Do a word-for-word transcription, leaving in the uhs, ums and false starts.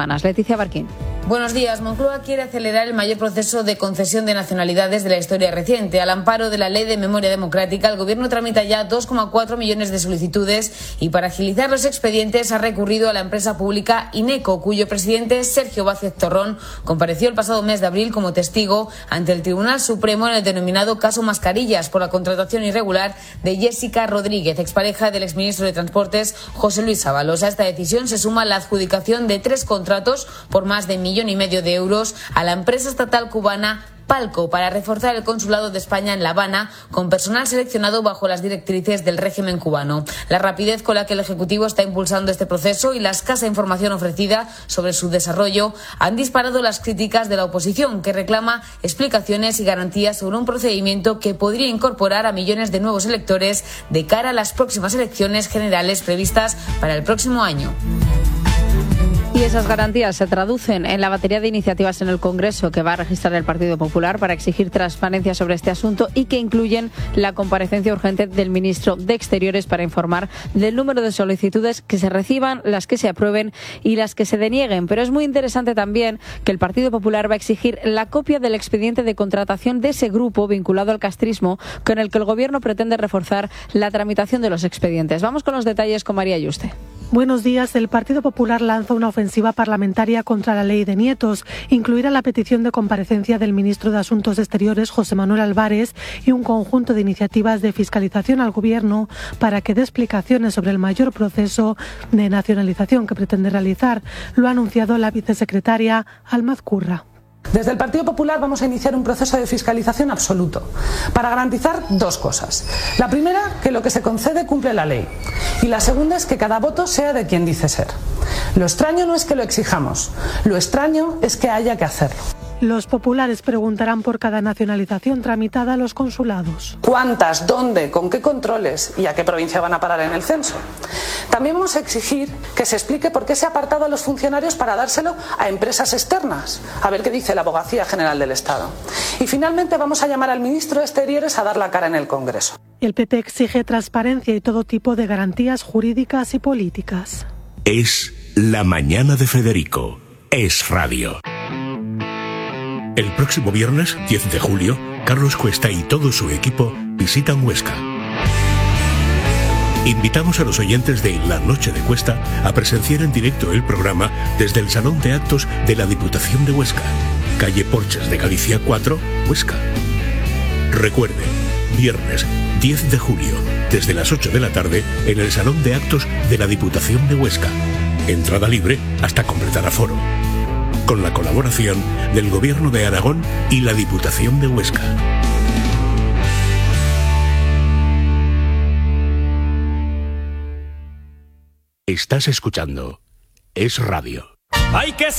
semanas. Leticia Barquín. Buenos días. Moncloa quiere acelerar el mayor proceso de concesión de nacionalidades de la historia reciente. Al amparo de la Ley de Memoria Democrática, el Gobierno tramita ya dos coma cuatro millones de solicitudes y para agilizar los expedientes ha recurrido a la empresa pública Ineco, cuyo presidente Sergio Vázquez Torrón compareció el pasado mes de abril como testigo ante el Tribunal Supremo en el denominado caso Mascarillas por la contratación irregular de Jessica Rodríguez, expareja del exministro de Transportes José Luis Ábalos. A esta decisión se suma la adjudicación de tres contratos por más de millón y medio de euros a la empresa estatal cubana Palco para reforzar el consulado de España en La Habana con personal seleccionado bajo las directrices del régimen cubano. La rapidez con la que el Ejecutivo está impulsando este proceso y la escasa información ofrecida sobre su desarrollo han disparado las críticas de la oposición, que reclama explicaciones y garantías sobre un procedimiento que podría incorporar a millones de nuevos electores de cara a las próximas elecciones generales previstas para el próximo año. Y esas garantías se traducen en la batería de iniciativas en el Congreso que va a registrar el Partido Popular para exigir transparencia sobre este asunto y que incluyen la comparecencia urgente del ministro de Exteriores para informar del número de solicitudes que se reciban, las que se aprueben y las que se denieguen. Pero es muy interesante también que el Partido Popular va a exigir la copia del expediente de contratación de ese grupo vinculado al castrismo con el que el Gobierno pretende reforzar la tramitación de los expedientes. Vamos con los detalles con María Yuste. Buenos días. El Partido Popular lanza una ofensiva parlamentaria contra la ley de nietos. Incluirá la petición de comparecencia del ministro de Asuntos Exteriores, José Manuel Álvarez, y un conjunto de iniciativas de fiscalización al Gobierno para que dé explicaciones sobre el mayor proceso de nacionalización que pretende realizar. Lo ha anunciado la vicesecretaria Almaz Curra. Desde el Partido Popular vamos a iniciar un proceso de fiscalización absoluto para garantizar dos cosas. La primera, que lo que se concede cumple la ley. Y la segunda es que cada voto sea de quien dice ser. Lo extraño no es que lo exijamos, lo extraño es que haya que hacerlo. Los populares preguntarán por cada nacionalización tramitada a los consulados. ¿Cuántas? ¿Dónde? ¿Con qué controles? ¿Y a qué provincia van a parar en el censo? También vamos a exigir que se explique por qué se ha apartado a los funcionarios para dárselo a empresas externas. A ver qué dice la Abogacía General del Estado. Y finalmente vamos a llamar al ministro de Exteriores a dar la cara en el Congreso. El P P exige transparencia y todo tipo de garantías jurídicas y políticas. Es la mañana de Federico. Es radio. El próximo viernes, diez de julio, Carlos Cuesta y todo su equipo visitan Huesca. Invitamos a los oyentes de La Noche de Cuesta a presenciar en directo el programa desde el Salón de Actos de la Diputación de Huesca, calle Porches de Galicia cuatro, Huesca. Recuerden, viernes diez de julio, desde las ocho de la tarde, en el Salón de Actos de la Diputación de Huesca. Entrada libre hasta completar aforo. Con la colaboración del Gobierno de Aragón y la Diputación de Huesca. Estás escuchando Es Radio. Hay que